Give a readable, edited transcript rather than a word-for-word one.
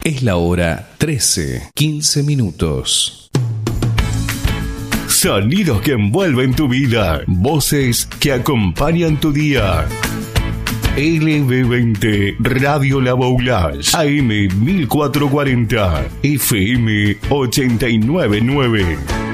Es la hora 13:15. Sonidos que envuelven tu vida. Voces que acompañan tu día. LB20 Radio La Boulage, AM 1440, FM 899.